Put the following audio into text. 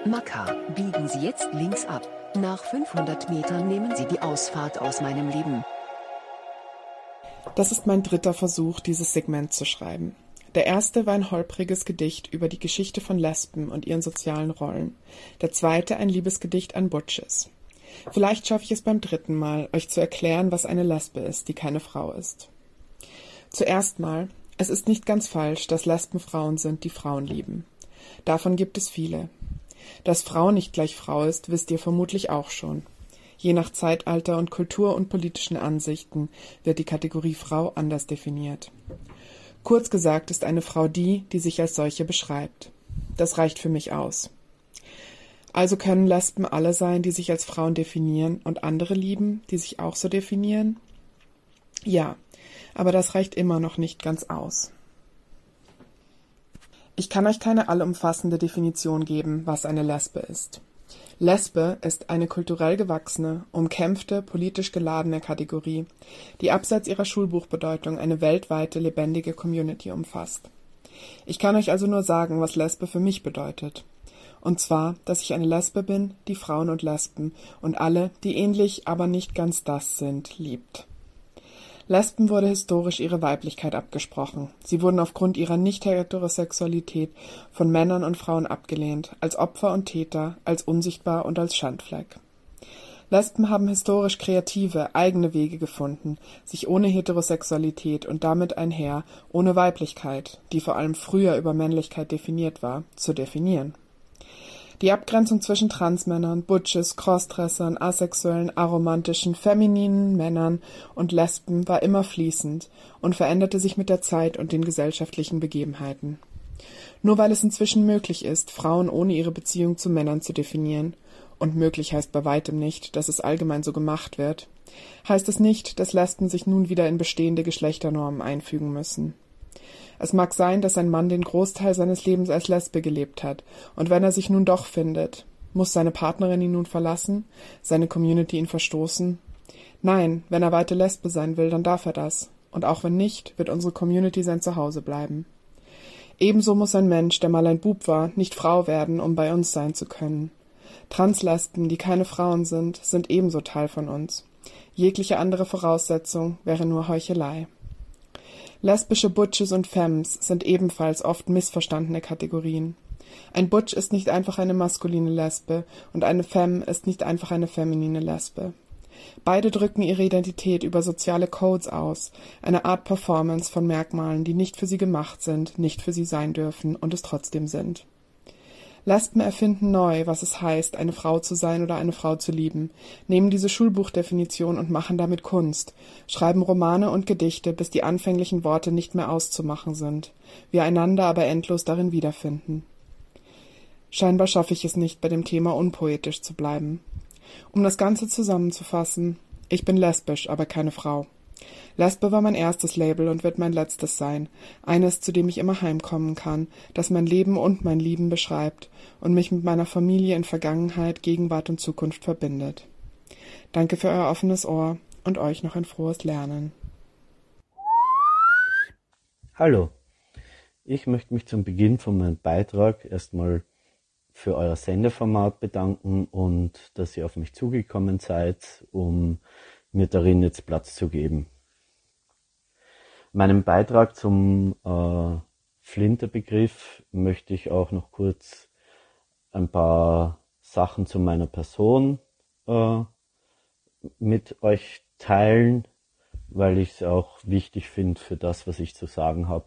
Maka, biegen Sie jetzt links ab. Nach 500 Metern nehmen Sie die Ausfahrt aus meinem Leben. Das ist mein dritter Versuch, dieses Segment zu schreiben. Der erste war ein holpriges Gedicht über die Geschichte von Lesben und ihren sozialen Rollen. Der zweite ein Liebesgedicht an Butches. Vielleicht schaffe ich es beim dritten Mal, euch zu erklären, was eine Lesbe ist, die keine Frau ist. Zuerst mal, es ist nicht ganz falsch, dass Lesben Frauen sind, die Frauen lieben. Davon gibt es viele. Dass Frau nicht gleich Frau ist, wisst ihr vermutlich auch schon. Je nach Zeitalter und Kultur und politischen Ansichten wird die Kategorie Frau anders definiert. Kurz gesagt ist eine Frau die sich als solche beschreibt. Das reicht für mich aus. Also können Lesben alle sein, die sich als Frauen definieren und andere lieben, die sich auch so definieren? Ja, aber das reicht immer noch nicht ganz aus. Ich kann euch keine allumfassende Definition geben, was eine Lesbe ist. Lesbe ist eine kulturell gewachsene, umkämpfte, politisch geladene Kategorie, die abseits ihrer Schulbuchbedeutung eine weltweite, lebendige Community umfasst. Ich kann euch also nur sagen, was Lesbe für mich bedeutet. Und zwar, dass ich eine Lesbe bin, die Frauen und Lesben und alle, die ähnlich, aber nicht ganz das sind, liebt. Lesben wurde historisch ihre Weiblichkeit abgesprochen. Sie wurden aufgrund ihrer Nicht-Heterosexualität von Männern und Frauen abgelehnt, als Opfer und Täter, als unsichtbar und als Schandfleck. Lesben haben historisch kreative, eigene Wege gefunden, sich ohne Heterosexualität und damit einher ohne Weiblichkeit, die vor allem früher über Männlichkeit definiert war, zu definieren. Die Abgrenzung zwischen Transmännern, Butches, Crossdressern, asexuellen, aromantischen, femininen Männern und Lesben war immer fließend und veränderte sich mit der Zeit und den gesellschaftlichen Begebenheiten. Nur weil es inzwischen möglich ist, Frauen ohne ihre Beziehung zu Männern zu definieren, und möglich heißt bei weitem nicht, dass es allgemein so gemacht wird, heißt es nicht, dass Lesben sich nun wieder in bestehende Geschlechternormen einfügen müssen. Es mag sein, dass ein Mann den Großteil seines Lebens als Lesbe gelebt hat, und wenn er sich nun doch findet, muss seine Partnerin ihn nun verlassen, seine Community ihn verstoßen? Nein, wenn er weiter Lesbe sein will, dann darf er das, und auch wenn nicht, wird unsere Community sein Zuhause bleiben. Ebenso muss ein Mensch, der mal ein Bub war, nicht Frau werden, um bei uns sein zu können. Translesben, die keine Frauen sind ebenso Teil von uns. Jegliche andere Voraussetzung wäre nur Heuchelei. Lesbische Butches und Femmes sind ebenfalls oft missverstandene Kategorien. Ein Butch ist nicht einfach eine maskuline Lesbe und eine Femme ist nicht einfach eine feminine Lesbe. Beide drücken ihre Identität über soziale Codes aus, eine Art Performance von Merkmalen, die nicht für sie gemacht sind, nicht für sie sein dürfen und es trotzdem sind. Lesben erfinden neu, was es heißt, eine Frau zu sein oder eine Frau zu lieben, nehmen diese Schulbuchdefinition und machen damit Kunst, schreiben Romane und Gedichte, bis die anfänglichen Worte nicht mehr auszumachen sind, wir einander aber endlos darin wiederfinden. Scheinbar schaffe ich es nicht, bei dem Thema unpoetisch zu bleiben. Um das Ganze zusammenzufassen, ich bin lesbisch, aber keine Frau. Lesbe war mein erstes Label und wird mein letztes sein, eines, zu dem ich immer heimkommen kann, das mein Leben und mein Lieben beschreibt und mich mit meiner Familie in Vergangenheit, Gegenwart und Zukunft verbindet. Danke für euer offenes Ohr und euch noch ein frohes Lernen. Hallo, ich möchte mich zum Beginn von meinem Beitrag erstmal für euer Sendeformat bedanken und dass ihr auf mich zugekommen seid, um mir darin jetzt Platz zu geben. Meinem Beitrag zum Flinterbegriff möchte ich auch noch kurz ein paar Sachen zu meiner Person mit euch teilen, weil ich es auch wichtig finde für das, was ich zu sagen habe.